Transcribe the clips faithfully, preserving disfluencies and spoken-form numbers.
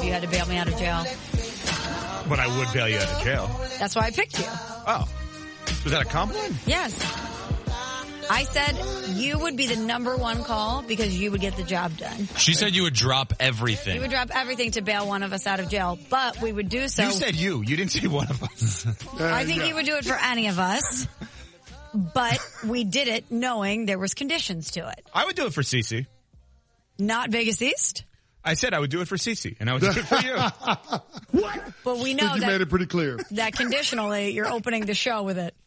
you had to bail me out of jail. But I would bail you out of jail. That's why I picked you. Oh. Was that a compliment? Yes. I said you would be the number one call because you would get the job done. She said you would drop everything. You would drop everything to bail one of us out of jail, but we would do so. You said you. You didn't say one of us. I think you would do it for any of us. But we did it knowing there was conditions to it. I would do it for Cece. Not Vegas East? I said I would do it for Cece, and I would do it for you. What? But we know you that, made it pretty clear. that conditionally you're opening the show with it.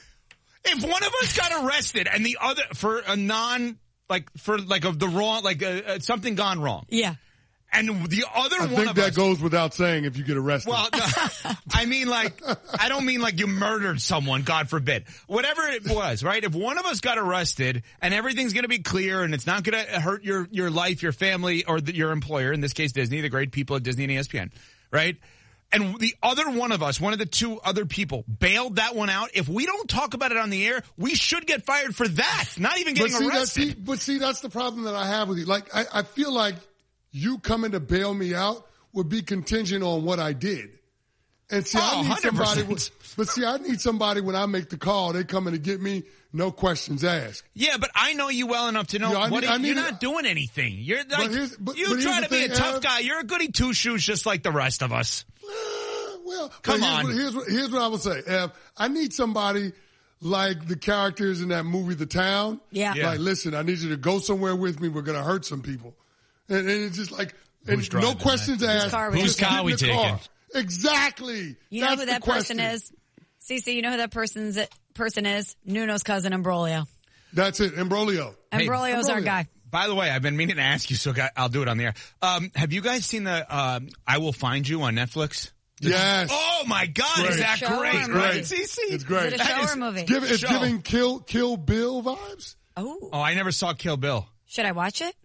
If one of us got arrested and the other for a non like for like of the wrong like uh, uh, something gone wrong, yeah, and the other I one think of that us, goes without saying if you get arrested. Well, no, I mean like I don't mean like you murdered someone, God forbid. Whatever it was, right? If one of us got arrested and everything's going to be clear and it's not going to hurt your your life, your family, or the, your employer, in this case Disney, the great people at Disney and E S P N, right? And the other one of us, one of the two other people, bailed that one out. If we don't talk about it on the air, we should get fired for that. Not even getting but see, arrested. That's, see, but see, that's the problem that I have with you. Like, I, I feel like you coming to bail me out would be contingent on what I did. And see, Oh, I need one hundred percent. somebody. But see, I need somebody when I make the call, they coming to get me, no questions asked. Yeah, but I know you well enough to know Yeah, I what need- it- I need you're it- not doing anything. You're like, here's- but- you but try here's to the be a thing, tough Ev. guy. You're a goody two shoes, just like the rest of us. Well, Come here's on. What, here's what here's what I would say. Ev, I need somebody like the characters in that movie, The Town. Yeah. Yeah. Like, listen, I need you to go somewhere with me. We're going to hurt some people. And, and it's just like, Who's and driving no questions that? asked. car we Just taking? get Whose car in we the taking? car. Exactly. You know That's who the that person question. is? Cece, you know who that person's person is? Nuno's cousin, Imbrolio. That's it. Imbroglio. Hey, Imbrolio's our Imbrolio. guy. By the way, I've been meaning to ask you, so I'll do it on the air. Um, have you guys seen the um, I Will Find You on Netflix? Yes. Oh my God, Great. is that Show great? or It's movie? Right, great. Cece? It's great. Is it a show That or is- a movie? Give, it's Show. giving Kill Kill Bill vibes. Oh. Oh, I never saw Kill Bill. Should I watch it?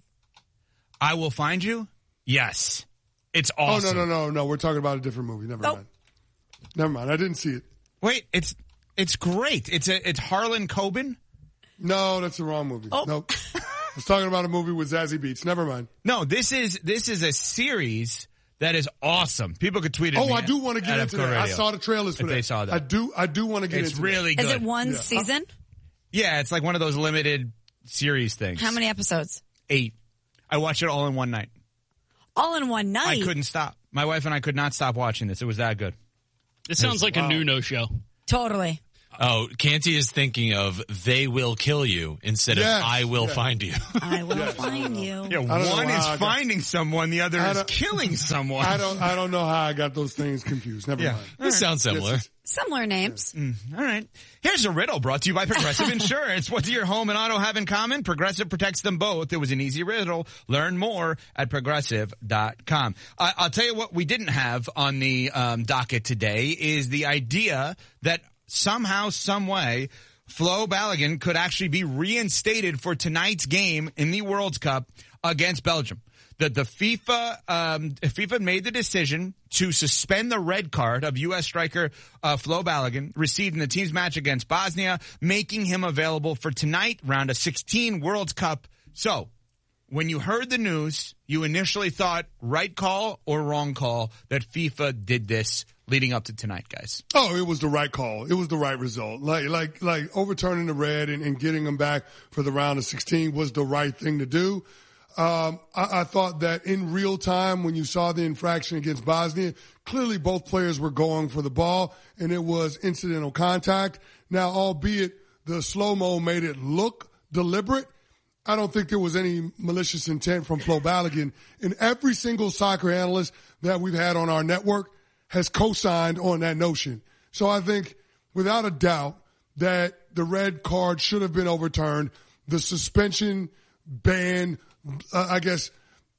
I Will Find You? Yes. It's Oh, awesome. no, no, no, no. We're talking about a different movie. Never Nope. mind. Never mind. I didn't see it. Wait, it's it's great. It's a it's Harlan Coben. No, that's the wrong movie. Oh. Nope. I was talking about a movie with Zazie Beetz. Never mind. No, this is this is a series that is awesome. People could tweet at Oh, me I do want to get at into F C O that. I Radio saw the trailers for if that. they saw that. I do. I do want to get It's into really Is good. it one Yeah. season? Yeah, it's like one of those limited series things. How many episodes? Eight. I watched it all in one night. All in one night. I couldn't stop. My wife and I could not stop watching this. It was that good. This sounds like a Nuno show. Totally. Oh, Canty is thinking of They Will Kill You instead Yes, of I Will yes. Find You. I will find you. Yeah, don't know one how is I got- finding someone, the other I is don't- killing someone. I don't. I don't know how I got those things confused. Never Yeah. mind. This sounds similar. Yes, Similar names. All right. Here's a riddle brought to you by Progressive Insurance. What do your home and auto have in common? Progressive protects them both. It was an easy riddle. Learn more at progressive dot com. I, I'll tell you what we didn't have on the um, docket today is the idea that somehow, some way, Flo Balogun could actually be reinstated for tonight's game in the World Cup against Belgium. That the FIFA um, FIFA made the decision to suspend the red card of U S striker uh, Flo Balogun received in the team's match against Bosnia, making him available for tonight, round of sixteen World Cup. So, when you heard the news, you initially thought right call or wrong call that FIFA did this leading up to tonight, guys. Oh, it was the right call. It was the right result. Like, like, like overturning the red and, and getting them back for the round of sixteen was the right thing to do. Um, I, I thought that in real time, when you saw the infraction against Bosnia, clearly both players were going for the ball and it was incidental contact. Now, albeit the slow-mo made it look deliberate, I don't think there was any malicious intent from Flo Balogun. And every single soccer analyst that we've had on our network has co-signed on that notion. So I think without a doubt that the red card should have been overturned. The suspension ban, uh, I guess,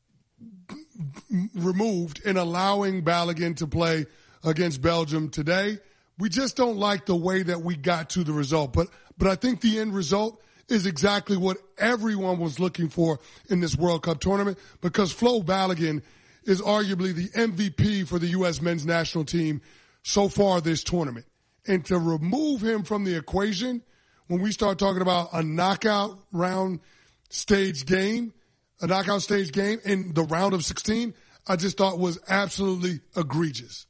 removed in allowing Balogun to play against Belgium today. We just don't like the way that we got to the result. But, but I think the end result is exactly what everyone was looking for in this World Cup tournament, because Flo Balogun is arguably the M V P for the U S men's national team so far this tournament. And to remove him from the equation when we start talking about a knockout round stage game, a knockout stage game in the round of sixteen, I just thought was absolutely egregious.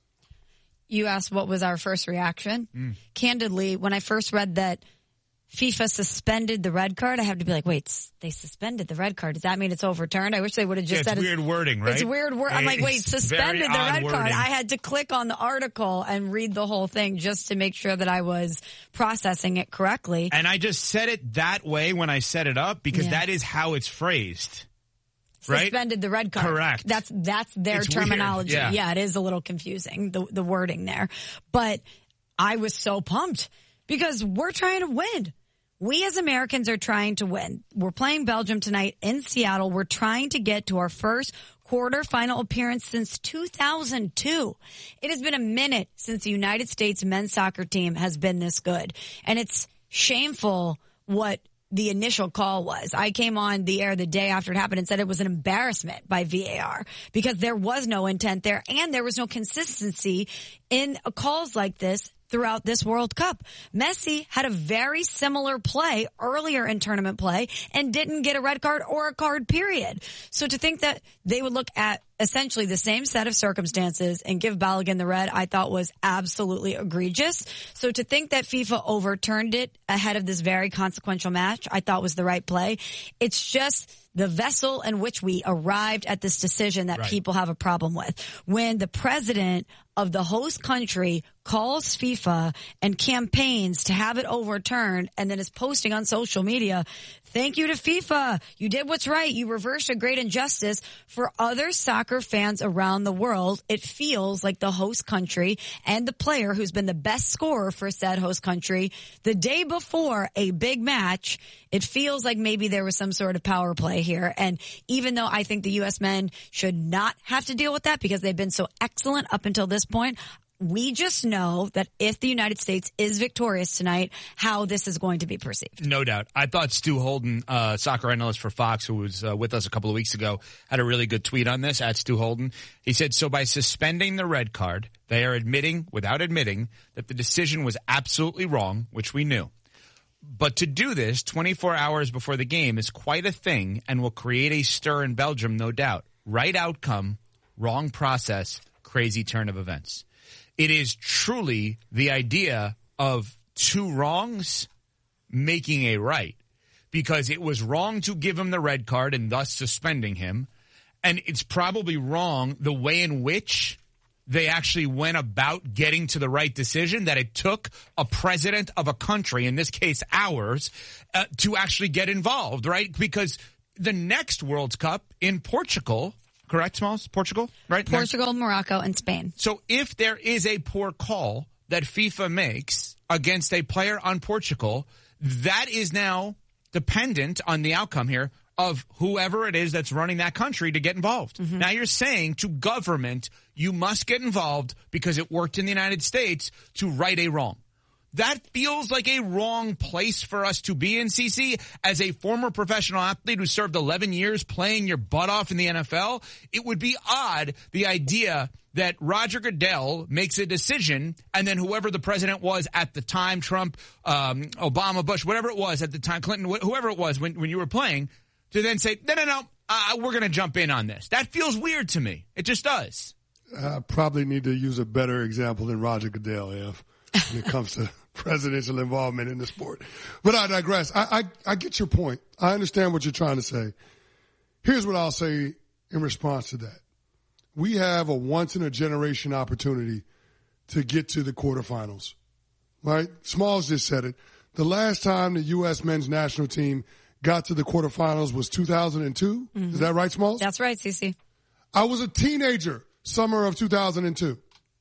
You asked what was our first reaction. Mm. Candidly, when I first read that FIFA suspended the red card, I have to be like, wait, they suspended the red card. Does that mean it's overturned? I wish they would have just yeah, said it's weird wording, right? It's weird word. I'm like, wait, It's suspended the very odd red card. wording. I had to click on the article and read the whole thing just to make sure that I was processing it correctly. And I just said it that way when I set it up because Yeah. that is how it's phrased. Right? Suspended the red card. Correct. That's that's their It's weird. terminology. Yeah. yeah, it is a little confusing, the the wording there. But I was so pumped because we're trying to win. We as Americans are trying to win. We're playing Belgium tonight in Seattle. We're trying to get to our first quarterfinal appearance since two thousand two. It has been a minute since the United States men's soccer team has been this good. And it's shameful what the initial call was. I came on the air the day after it happened and said it was an embarrassment by V A R because there was no intent there and there was no consistency in calls like this throughout this World Cup. Messi had a very similar play earlier in tournament play and didn't get a red card or a card, period. So to think that they would look at essentially the same set of circumstances and give Balogun the red, I thought was absolutely egregious. So to think that FIFA overturned it ahead of this very consequential match, I thought was the right play. It's just the vessel in which we arrived at this decision that right. people have a problem with. When the president of the host country calls FIFA and campaigns to have it overturned and then is posting on social media, thank you to FIFA. You did what's right. You reversed a great injustice. For other soccer fans around the world, it feels like the host country and the player who's been the best scorer for said host country the day before a big match, it feels like maybe there was some sort of power play here. And even though I think the U S men should not have to deal with that because they've been so excellent up until this point, we just know that if the United States is victorious tonight, how this is going to be perceived. No doubt. I thought Stu Holden, uh, soccer analyst for Fox, who was uh, with us a couple of weeks ago, had a really good tweet on this, at Stu Holden. He said, so by suspending the red card, they are admitting, without admitting, that the decision was absolutely wrong, which we knew. But to do this twenty-four hours before the game is quite a thing and will create a stir in Belgium, no doubt. Right outcome, wrong process, crazy turn of events. It is truly the idea of two wrongs making a right, because it was wrong to give him the red card and thus suspending him. And it's probably wrong the way in which they actually went about getting to the right decision, that it took a president of a country, in this case ours, uh, to actually get involved, right? Because the next World Cup in Portugal, correct, Smalls? Portugal, right? Portugal, Morocco, and Spain. So if there is a poor call that FIFA makes against a player on Portugal, that is now dependent on the outcome here of whoever it is that's running that country to get involved. Mm-hmm. Now you're saying to government, you must get involved because it worked in the United States to right a wrong. That feels like a wrong place for us to be in, C C. As a former professional athlete who served eleven years playing your butt off in the N F L, it would be odd, the idea that Roger Goodell makes a decision and then whoever the president was at the time, Trump, um, Obama, Bush, whatever it was at the time, Clinton, wh- whoever it was when, when you were playing, to then say, no, no, no, uh, we're going to jump in on this. That feels weird to me. It just does. I probably need to use a better example than Roger Goodell, F, when it comes to presidential involvement in the sport. But I digress. I, I, I get your point. I understand what you're trying to say. Here's what I'll say in response to that. We have a once-in-a-generation opportunity to get to the quarterfinals, right? Smalls just said it. The last time the U S men's national team got to the quarterfinals was two thousand two. Mm-hmm. Is that right, Smalls? That's right, Cece. I was a teenager summer of two thousand two.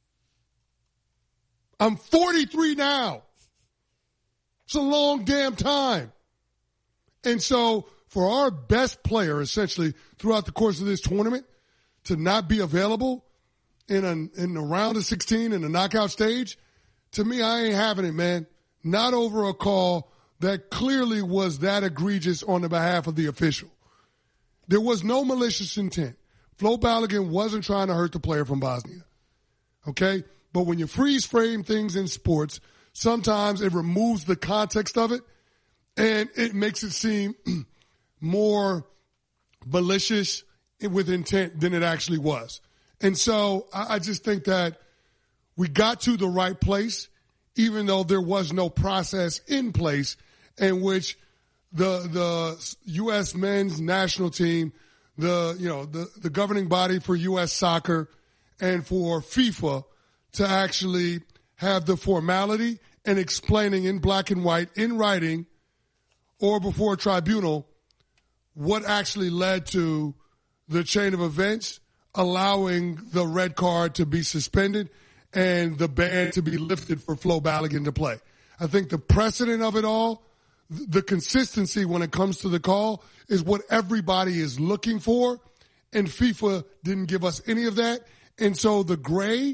I'm forty-three now. It's a long damn time. And so for our best player, essentially, throughout the course of this tournament, to not be available in a, in the round of sixteen in the knockout stage, to me, I ain't having it, man. Not over a call that clearly was that egregious on the behalf of the official. There was no malicious intent. Flo Balogun wasn't trying to hurt the player from Bosnia. Okay? But when you freeze frame things in sports, sometimes it removes the context of it and it makes it seem more malicious, with intent than it actually was. And so I, I just think that we got to the right place, even though there was no process in place in which the the U S men's national team, the you know the, the governing body for U S soccer, and for FIFA to actually have the formality and explaining in black and white, in writing, or before a tribunal, what actually led to the chain of events, allowing the red card to be suspended and the ban to be lifted for Flo Balogun to play. I think the precedent of it all, the consistency when it comes to the call, is what everybody is looking for, and FIFA didn't give us any of that. And so the gray,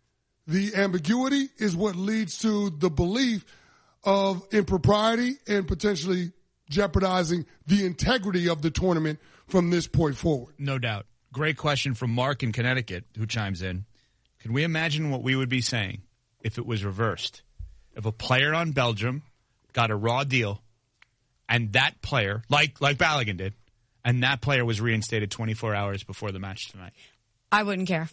the ambiguity, is what leads to the belief of impropriety and potentially jeopardizing the integrity of the tournament from this point forward. No doubt. Great question from Mark in Connecticut, who chimes in. Can we imagine what we would be saying if it was reversed? If a player on Belgium got a raw deal and that player, like like Balogun did, and that player was reinstated twenty-four hours before the match tonight? I wouldn't care.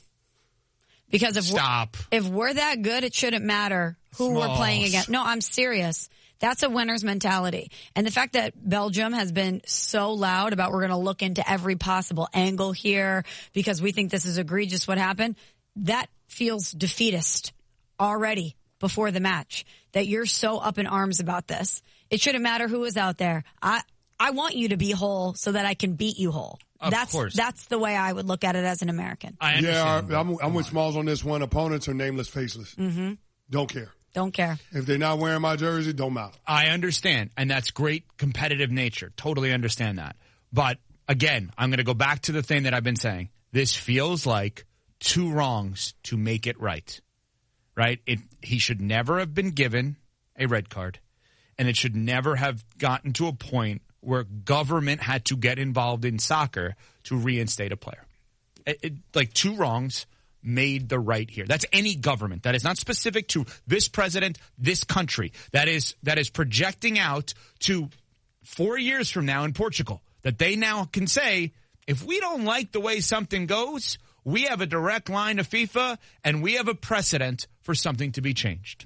Because if Stop. We're, if we're that good, it shouldn't matter who Smalls. we're playing against. No, I'm serious. That's a winner's mentality. And the fact that Belgium has been so loud about we're going to look into every possible angle here because we think this is egregious what happened, that feels defeatist already before the match, that you're so up in arms about this. It shouldn't matter who is out there. I I want you to be whole so that I can beat you whole. Of that's course. That's the way I would look at it as an American. I Yeah, understand. I'm, I'm with Smalls on this one. Opponents are nameless, faceless. Mm-hmm. Don't care. Don't care. If they're not wearing my jersey, don't matter. I understand, and that's great competitive nature. Totally understand that. But again, I'm going to go back to the thing that I've been saying. This feels like two wrongs to make it right, right? It, he should never have been given a red card, and it should never have gotten to a point where government had to get involved in soccer to reinstate a player. It, it, like two wrongs made the right here. That's any government. That is not specific to this president, this country. That is that is projecting out to four years from now in Portugal, that they now can say, if we don't like the way something goes, we have a direct line to FIFA and we have a precedent for something to be changed.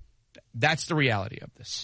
That's the reality of this.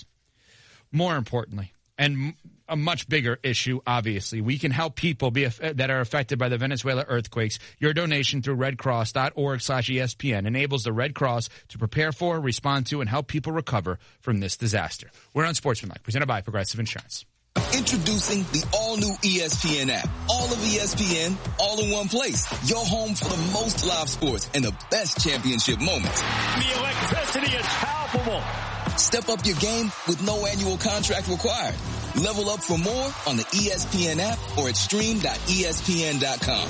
More importantly, and a much bigger issue, obviously, we can help people be that are affected by the Venezuela earthquakes. Your donation through redcross.org slash ESPN enables the Red Cross to prepare for, respond to, and help people recover from this disaster. We're on Sportsmanlike, presented by Progressive Insurance. Introducing the all-new E S P N app. All of E S P N, all in one place. Your home for the most live sports and the best championship moments. The electricity is palpable. Step up your game with no annual contract required. Level up for more on the E S P N app or at stream dot E S P N dot com.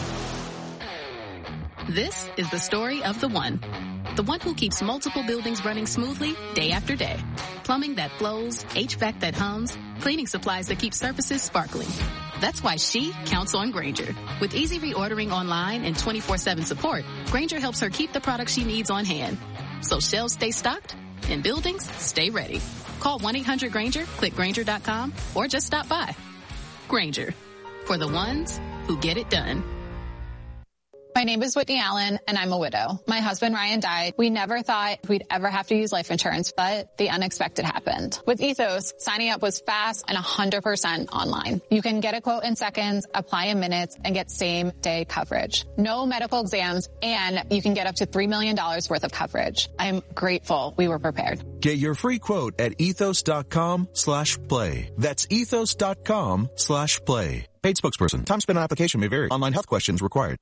This is the story of the one. The one who keeps multiple buildings running smoothly day after day. Plumbing that flows, H V A C that hums, cleaning supplies that keep surfaces sparkling. That's why she counts on Grainger. With easy reordering online and twenty-four seven support, Grainger helps her keep the products she needs on hand. So shelves stay stocked and buildings stay ready. Call one eight hundred Grainger, click Grainger dot com, or just stop by. Grainger, for the ones who get it done. My name is Whitney Allen, and I'm a widow. My husband, Ryan, died. We never thought we'd ever have to use life insurance, but the unexpected happened. With Ethos, signing up was fast and one hundred percent online. You can get a quote in seconds, apply in minutes, and get same-day coverage. No medical exams, and you can get up to three million dollars worth of coverage. I'm grateful we were prepared. Get your free quote at ethos.com slash play. That's ethos.com slash play. Paid spokesperson. Time spent on application may vary. Online health questions required.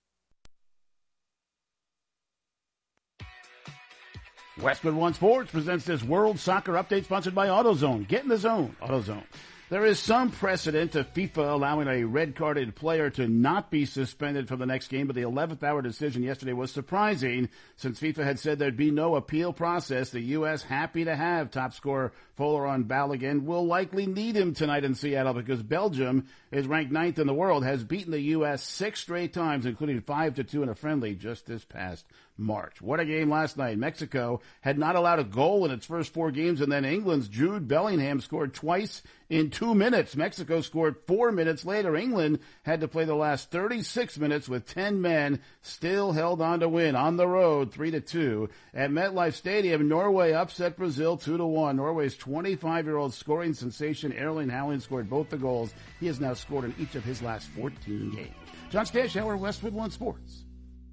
Westwood One Sports presents this World Soccer Update sponsored by AutoZone. Get in the zone, AutoZone. There is some precedent to FIFA allowing a red-carded player to not be suspended for the next game, but the eleventh hour decision yesterday was surprising since FIFA had said there'd be no appeal process. The U S happy to have top scorer Folarin Balogun. Will likely need him tonight in Seattle because Belgium is ranked ninth in the world, has beaten the U S six straight times, including five to two in a friendly just this past March. What a game last night. Mexico had not allowed a goal in its first four games, and then England's Jude Bellingham scored twice in two minutes. Mexico scored four minutes later. England had to play the last thirty-six minutes with ten men, still held on to win on the road three to two. At MetLife Stadium, Norway upset Brazil two to one. Norway's twenty-five-year-old scoring sensation Erling Haaland scored both the goals. He has now scored in each of his last fourteen games. John Stashower, Westwood One Sports.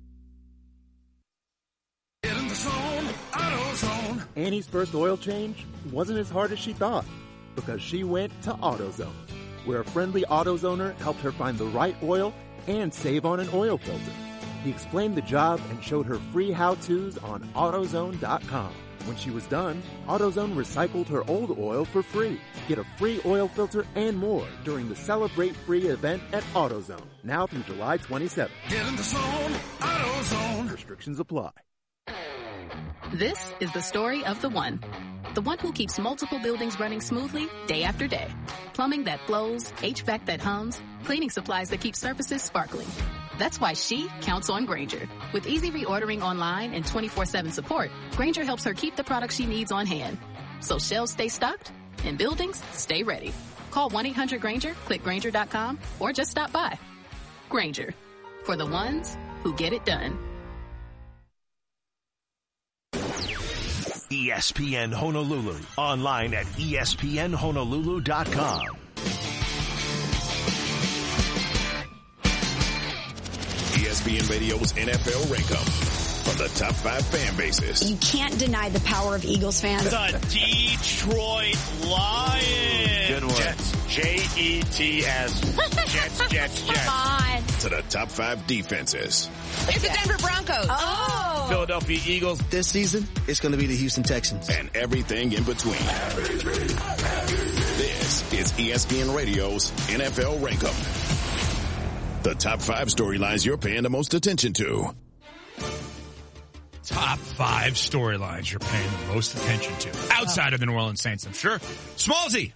Get in the zone, AutoZone. Annie's first oil change wasn't as hard as she thought because she went to AutoZone, where a friendly AutoZoner helped her find the right oil and save on an oil filter. He explained the job and showed her free how-tos on AutoZone dot com. When she was done, AutoZone recycled her old oil for free. Get a free oil filter and more during the Celebrate Free event at AutoZone, now through July twenty-seventh. Get in the zone, AutoZone. Restrictions apply. This is the story of the one. The one who keeps multiple buildings running smoothly day after day. Plumbing that flows, H V A C that hums, cleaning supplies that keep surfaces sparkling. That's why she counts on Grainger. With easy reordering online and twenty-four seven support, Grainger helps her keep the products she needs on hand. So shelves stay stocked and buildings stay ready. Call one eight hundred Grainger, click Grainger dot com, or just stop by. Grainger, for the ones who get it done. E S P N Honolulu, online at E S P N Honolulu dot com. E S P N Radio's N F L Rankup from the top five fan bases. You can't deny the power of Eagles fans. The Detroit Lions. Good one. Jets. J E T S. Jets, Jets, Jets. Come on. To the top five defenses. It's the Denver Broncos. Oh. Philadelphia Eagles. This season, it's going to be the Houston Texans. And everything in between. This is E S P N Radio's N F L Rankup. The top five storylines you're paying the most attention to. Top five storylines you're paying the most attention to. Outside oh. of the New Orleans Saints, I'm sure. Smallsy.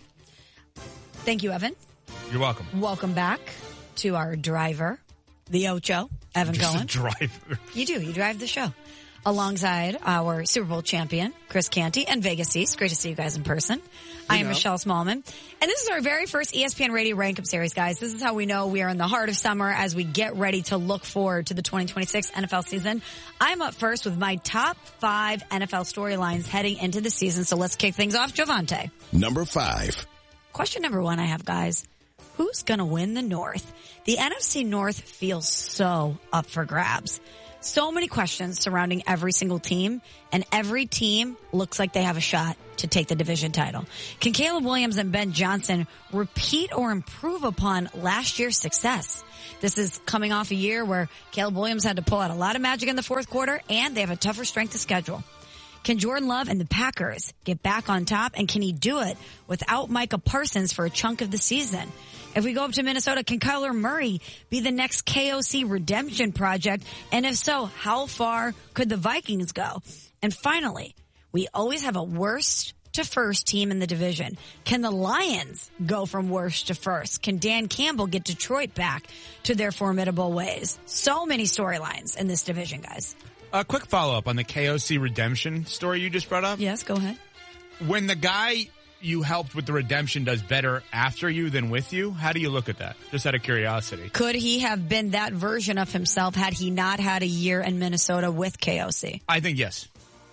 Thank you, Evan. You're welcome. Welcome back to our driver, the Ocho, Evan Just Cohen. A driver. You do. You drive the show. Alongside our Super Bowl champion, Chris Canty, and Vegas East. Great to see you guys in person. I am Michelle Smallman. And this is our very first E S P N Radio Rankup Series, guys. This is how we know we are in the heart of summer as we get ready to look forward to the twenty twenty-six N F L season. I'm up first with my top five N F L storylines heading into the season. So let's kick things off. Javante. Number five. Question number one I have, guys. Who's going to win the North? The N F C North feels so up for grabs. So many questions surrounding every single team, and every team looks like they have a shot to take the division title. Can Caleb Williams and Ben Johnson repeat or improve upon last year's success? This is coming off a year where Caleb Williams had to pull out a lot of magic in the fourth quarter, and they have a tougher strength of schedule. Can Jordan Love and the Packers get back on top, and can he do it without Micah Parsons for a chunk of the season? If we go up to Minnesota, can Kyler Murray be the next K O C redemption project? And if so, how far could the Vikings go? And finally, we always have a worst to first team in the division. Can the Lions go from worst to first? Can Dan Campbell get Detroit back to their formidable ways? So many storylines in this division, guys. A quick follow-up on the K O C redemption story you just brought up. Yes, go ahead. When the guy you helped with the redemption does better after you than with you, how do you look at that? Just out of curiosity. Could he have been that version of himself had he not had a year in Minnesota with K O C? I think yes.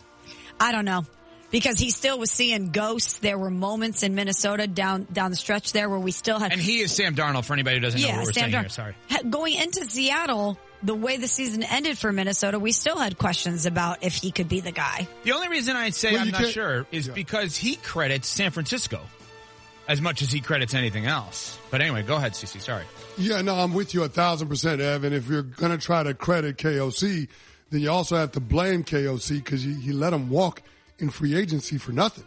I don't know. Because he still was seeing ghosts. There were moments in Minnesota down down the stretch there where we still had... And he is Sam Darnold, for anybody who doesn't yeah, know what we're Sam saying Dar- here. Sorry. Going into Seattle, the way the season ended for Minnesota, we still had questions about if he could be the guy. The only reason I'd say well, I'm not can't... sure is yeah. because he credits San Francisco as much as he credits anything else. But anyway, go ahead, Cece. Sorry. Yeah, no, I'm with you a thousand percent, Evan. If you're going to try to credit K O C, then you also have to blame K O C because he, he let him walk in free agency for nothing.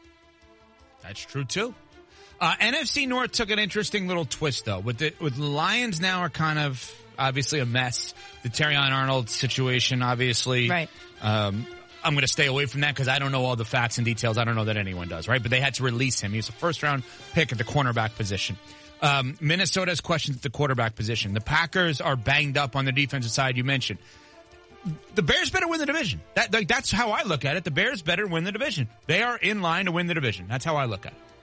That's true too. Uh, N F C North took an interesting little twist though. With the with the Lions now are kind of obviously a mess. The Terrion Arnold situation, obviously. Right. Um, I'm going to stay away from that because I don't know all the facts and details. I don't know that anyone does, right? But they had to release him. He was a first round pick at the cornerback position. Um, Minnesota has questions at the quarterback position. The Packers are banged up on the defensive side. You mentioned. The Bears better win the division. That, like, that's how I look at it. The Bears better win the division. They are in line to win the division. That's how I look at it.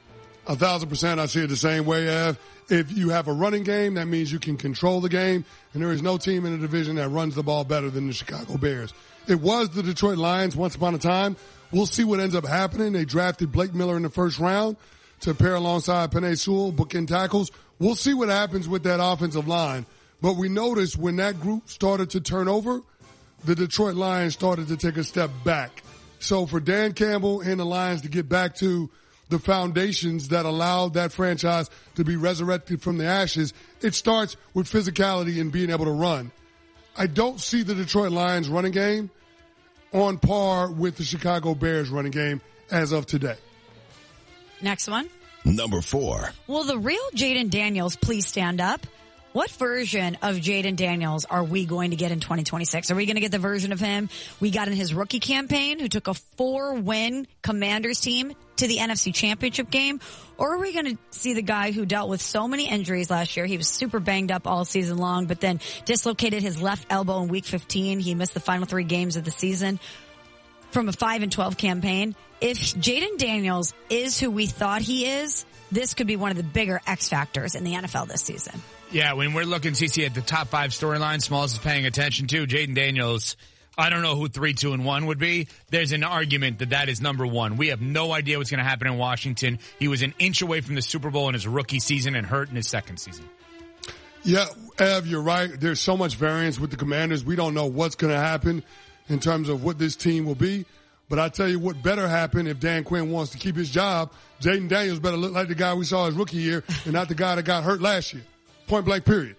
A thousand percent. I see it the same way, Ev. If you have a running game, that means you can control the game, and there is no team in the division that runs the ball better than the Chicago Bears. It was the Detroit Lions once upon a time. We'll see what ends up happening. They drafted Blake Miller in the first round to pair alongside Penei Sewell, bookend tackles. We'll see what happens with that offensive line. But we noticed when that group started to turn over, the Detroit Lions started to take a step back. So for Dan Campbell and the Lions to get back to the foundations that allowed that franchise to be resurrected from the ashes, it starts with physicality and being able to run. I don't see the Detroit Lions running game on par with the Chicago Bears running game as of today. Next one. Number four. Will the real Jaden Daniels please stand up? What version of Jaden Daniels are we going to get in twenty twenty-six? Are we going to get the version of him we got in his rookie campaign, who took a four-win Commanders team to the N F C Championship game? Or are we going to see the guy who dealt with so many injuries last year? He was super banged up all season long, but then dislocated his left elbow in week fifteen. He missed the final three games of the season from a five and twelve campaign. If Jaden Daniels is who we thought he is, this could be one of the bigger X factors in the N F L this season. Yeah, when we're looking, C C, at the top five storylines, Smalls is paying attention to, Jaden Daniels, I don't know who three, two, and one would be. There's an argument that that is number one. We have no idea what's going to happen in Washington. He was an inch away from the Super Bowl in his rookie season and hurt in his second season. Yeah, Ev, you're right. There's so much variance with the Commanders. We don't know what's going to happen in terms of what this team will be. But I tell you what better happen if Dan Quinn wants to keep his job. Jaden Daniels better look like the guy we saw his rookie year and not the guy that got hurt last year. Point blank, period.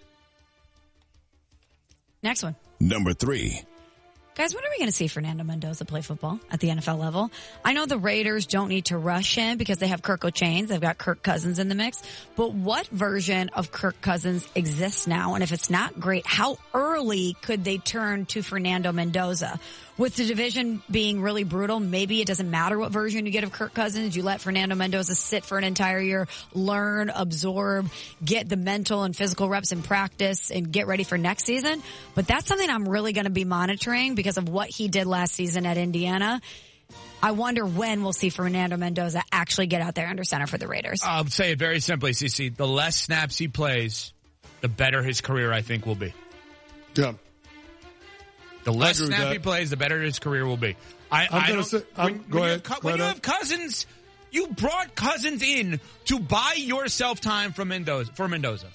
Next one. Number three. Guys, when are we going to see Fernando Mendoza play football at the N F L level? I know the Raiders don't need to rush him because they have Kirk O'Chains. They've got Kirk Cousins in the mix. But what version of Kirk Cousins exists now? And if it's not great, how early could they turn to Fernando Mendoza? With the division being really brutal, maybe it doesn't matter what version you get of Kirk Cousins. You let Fernando Mendoza sit for an entire year, learn, absorb, get the mental and physical reps in practice, and get ready for next season. But that's something I'm really going to be monitoring because of what he did last season at Indiana. I wonder when we'll see Fernando Mendoza actually get out there under center for the Raiders. I'll say it very simply, Cece. The less snaps he plays, the better his career, I think, will be. Yeah. The less snap he plays, the better his career will be. I, I'm I gonna don't, say, I'm, when, go when ahead. You have, go when ahead. you have Cousins, you brought Cousins in to buy yourself time from Mendoza, for Mendoza.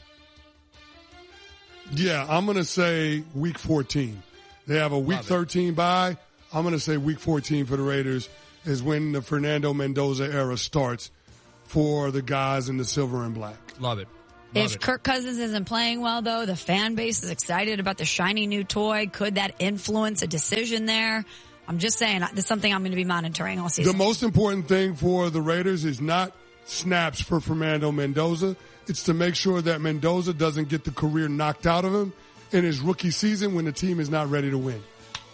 Yeah, I'm going to say week fourteen. They have a week Love it. thirteen bye. I'm going to say week fourteen for the Raiders is when the Fernando Mendoza era starts for the guys in the silver and black. Love it. If Love it. Kirk Cousins isn't playing well, though, the fan base is excited about the shiny new toy. Could that influence a decision there? I'm just saying, that's something I'm going to be monitoring all season. The most important thing for the Raiders is not snaps for Fernando Mendoza. It's to make sure that Mendoza doesn't get the career knocked out of him in his rookie season when the team is not ready to win.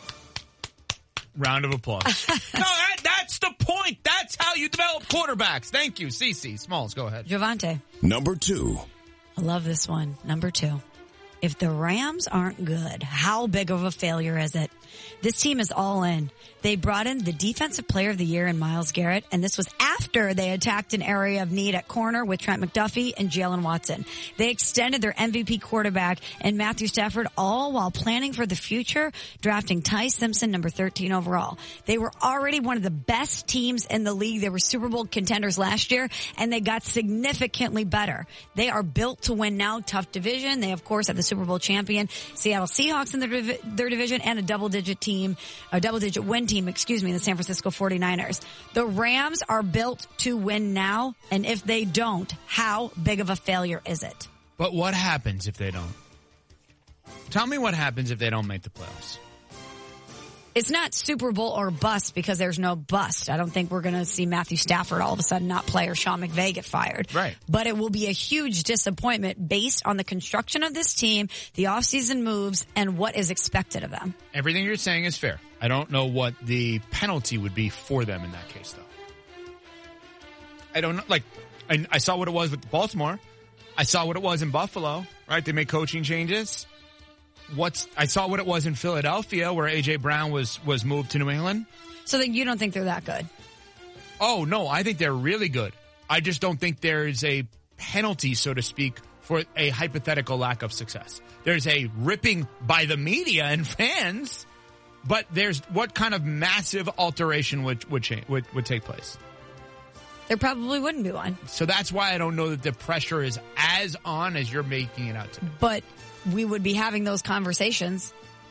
Round of applause. no, that, that's the point. That's how you develop quarterbacks. Thank you, Cece. Smalls, go ahead. Javante. Number two. I love this one. Number two. If the Rams aren't good, how big of a failure is it? This team is all in. They brought in the defensive player of the year in Myles Garrett, and this was after they attacked an area of need at corner with Trent McDuffie and Jalen Watson. They extended their M V P quarterback and Matthew Stafford, all while planning for the future, drafting Ty Simpson, number thirteen overall. They were already one of the best teams in the league. They were Super Bowl contenders last year, and they got significantly better. They are built to win now. Tough division. They, of course, have the Super Bowl champion Seattle Seahawks in their, their division, and a double-digit team, a double-digit win team, excuse me, the San Francisco forty-niners. The Rams are built to win now, and if they don't, how big of a failure is it? But what happens if they don't? Tell me what happens if they don't make the playoffs. It's not Super Bowl or bust because there's no bust. I don't think we're going to see Matthew Stafford all of a sudden not play or Sean McVay get fired. Right. But it will be a huge disappointment based on the construction of this team, the offseason moves, and what is expected of them. Everything you're saying is fair. I don't know what the penalty would be for them in that case, though. I don't know. Like, I, I saw what it was with Baltimore. I saw what it was in Buffalo, right? They made coaching changes. What's I saw what it was in Philadelphia where A J Brown was was moved to New England. So then you don't think they're that good? Oh, no, I think they're really good. I just don't think there's a penalty, so to speak, for a hypothetical lack of success. There's a ripping by the media and fans, but there's what kind of massive alteration would would, change, would, would take place? There probably wouldn't be one. So that's why I don't know that the pressure is as on as you're making it out to be. But we would be having those conversations.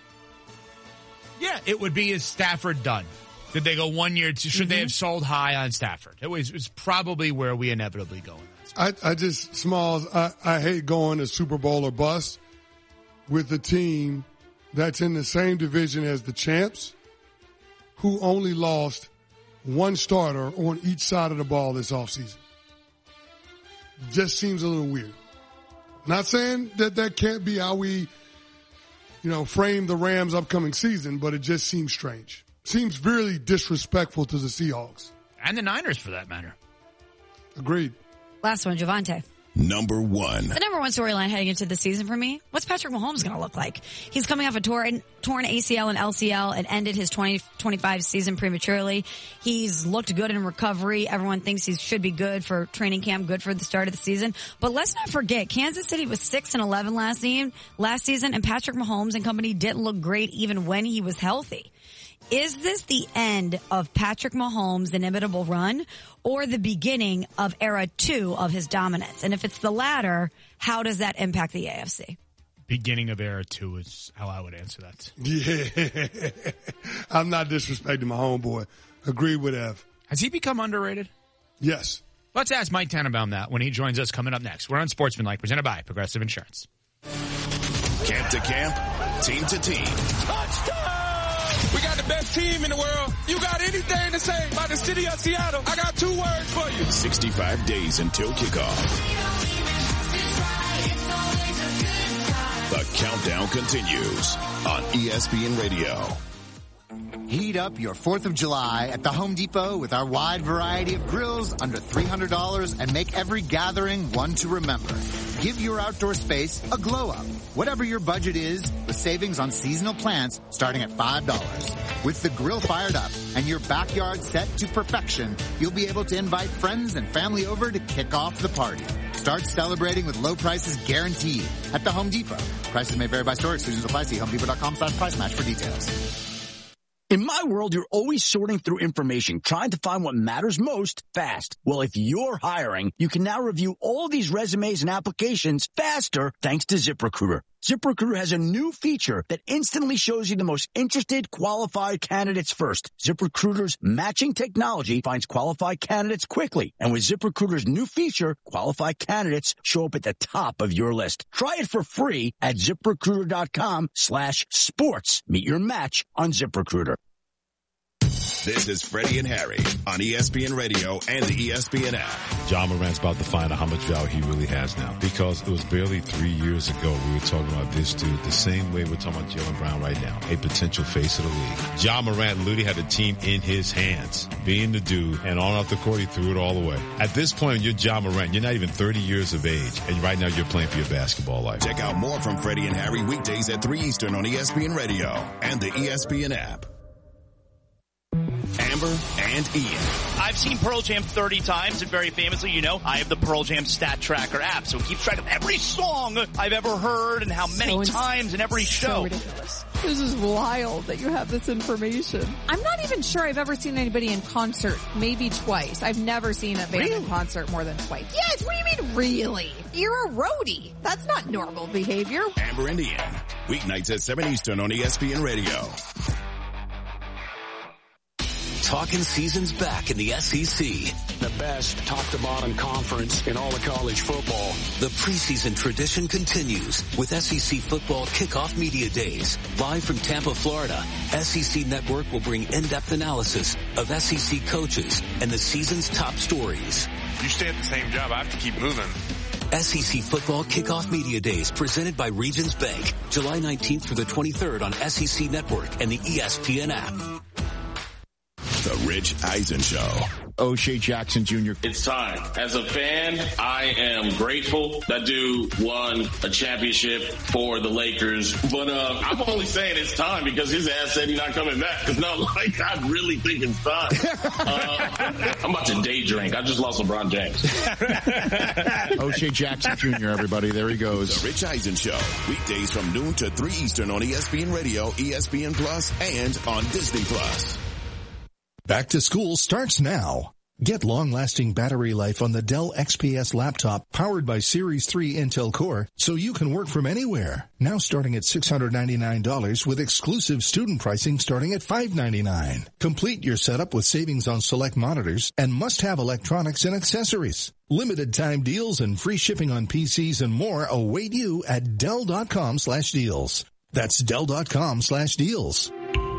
Yeah, it would be, is Stafford done? Did they go one year? Should mm-hmm. they have sold high on Stafford? It was, it was probably where we inevitably go. I, I just, Smalls, I, I hate going to Super Bowl or bust with a team that's in the same division as the champs who only lost one starter on each side of the ball this offseason. Just seems a little weird. Not saying that that can't be how we, you know, frame the Rams' upcoming season, but it just seems strange. Seems really disrespectful to the Seahawks. And the Niners, for that matter. Agreed. Last one, Javante. Number one. The number one storyline heading into the season for me, what's Patrick Mahomes going to look like? He's coming off a torn, torn A C L and L C L and ended his twenty twenty-five season prematurely. He's looked good in recovery. Everyone thinks he should be good for training camp, good for the start of the season. But let's not forget, Kansas City was six and eleven last season, last season, and Patrick Mahomes and company didn't look great even when he was healthy. Is this the end of Patrick Mahomes' inimitable run or the beginning of era two of his dominance? And if it's the latter, how does that impact the A F C? Beginning of era two is how I would answer that. Yeah. I'm not disrespecting my homeboy. Agree with Ev. Has he become underrated? Yes. Let's ask Mike Tannenbaum that when he joins us coming up next. We're on Sportsmanlike, presented by Progressive Insurance. Camp to camp, team to team. Touchdown! We got the best team in the world. You got anything to say about the city of Seattle? I got two words for you. sixty-five days until kickoff. The countdown continues on E S P N Radio. Heat up your fourth of July at the Home Depot with our wide variety of grills under three hundred dollars and make every gathering one to remember. Give your outdoor space a glow up. Whatever your budget is, with savings on seasonal plants starting at five dollars. With the grill fired up and your backyard set to perfection, you'll be able to invite friends and family over to kick off the party. Start celebrating with low prices guaranteed at the Home Depot. Prices may vary by store. Exclusions apply. See homedepot.com slash price match for details. In my world, you're always sorting through information, trying to find what matters most fast. Well, if you're hiring, you can now review all these resumes and applications faster thanks to ZipRecruiter. ZipRecruiter has a new feature that instantly shows you the most interested, qualified candidates first. ZipRecruiter's matching technology finds qualified candidates quickly. And with ZipRecruiter's new feature, qualified candidates show up at the top of your list. Try it for free at ZipRecruiter.com slash sports. Meet your match on ZipRecruiter. This is Freddie and Harry on E S P N Radio and the E S P N app. Ja Morant's about to find out how much value he really has now, because it was barely three years ago we were talking about this dude the same way we're talking about Jaylen Brown right now, a potential face of the league. Ja Morant literally had the team in his hands, being the dude, and on off the court he threw it all away. At this point, you're Ja Morant. You're not even thirty years of age, and right now you're playing for your basketball life. Check out more from Freddie and Harry weekdays at three Eastern on E S P N Radio and the E S P N app. Amber and Ian. I've seen Pearl Jam thirty times, and very famously, you know, I have the Pearl Jam Stat Tracker app, so it keeps track of every song I've ever heard and how many so times in every show. So ridiculous. This is wild that you have this information. I'm not even sure I've ever seen anybody in concert, maybe twice. I've never seen a band really? in concert more than twice. Yes, what do you mean, really? You're a roadie. That's not normal behavior. Amber and Ian, weeknights at seven Eastern on E S P N Radio. Talking season's back in the S E C. The best top-to-bottom conference in all of college football. The preseason tradition continues with S E C Football Kickoff Media Days. Live from Tampa, Florida, S E C Network will bring in-depth analysis of S E C coaches and the season's top stories. You stay at the same job, I have to keep moving. S E C Football Kickoff Media Days presented by Regions Bank. July nineteenth through the twenty-third on S E C Network and the E S P N app. The Rich Eisen Show. O'Shea Jackson Junior It's time. As a fan, I am grateful that dude won a championship for the Lakers. But uh, I'm only saying it's time because his ass said he's not coming back. It's not like I really think it's time. Uh, I'm about to day drink. I just lost LeBron James. O'Shea Jackson Junior, everybody. There he goes. The Rich Eisen Show. Weekdays from noon to three Eastern on E S P N Radio, E S P N Plus, and on Disney Plus. Back to school starts now. Get long-lasting battery life on the Dell X P S laptop powered by Series three Intel Core so you can work from anywhere. Now starting at six hundred ninety-nine dollars with exclusive student pricing starting at five hundred ninety-nine dollars. Complete your setup with savings on select monitors and must-have electronics and accessories. Limited time deals and free shipping on P Cs and more await you at Dell.com slash deals. That's Dell.com slash deals.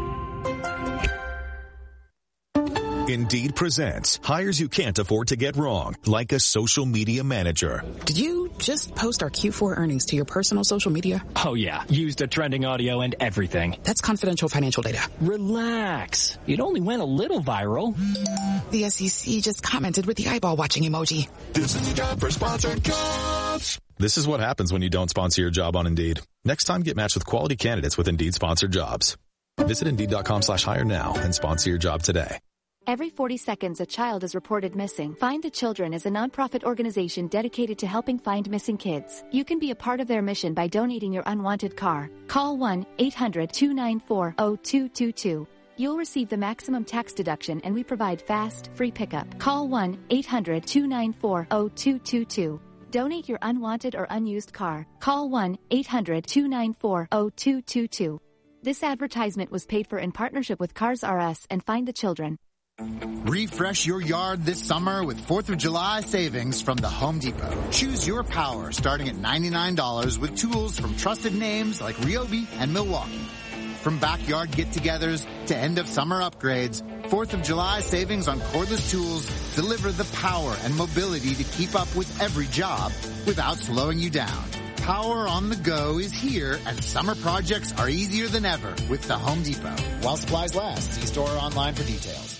Indeed presents hires you can't afford to get wrong, like a social media manager. Did you just post our Q four earnings to your personal social media? Oh yeah, used a trending audio and everything. That's confidential financial data. Relax. It only went a little viral. The S E C just commented with the eyeball watching emoji. This is the job for sponsored jobs. This is what happens when you don't sponsor your job on Indeed. Next time, get matched with quality candidates with Indeed sponsored jobs. Visit Indeed.com slash hire now and sponsor your job today. Every forty seconds, a child is reported missing. Find the Children is a nonprofit organization dedicated to helping find missing kids. You can be a part of their mission by donating your unwanted car. Call one eight hundred two nine four zero two two two. You'll receive the maximum tax deduction and we provide fast, free pickup. Call one eight hundred two nine four zero two two two. Donate your unwanted or unused car. Call one eight hundred two nine four zero two two two. This advertisement was paid for in partnership with Cars R Us and Find the Children. Refresh your yard this summer with fourth of July savings from the Home Depot. Choose your power starting at ninety-nine dollars with tools from trusted names like Ryobi and Milwaukee. From backyard get-togethers to end-of-summer upgrades, fourth of July savings on cordless tools deliver the power and mobility to keep up with every job without slowing you down. Power on the go is here, and summer projects are easier than ever with the Home Depot. While supplies last, see store or online for details.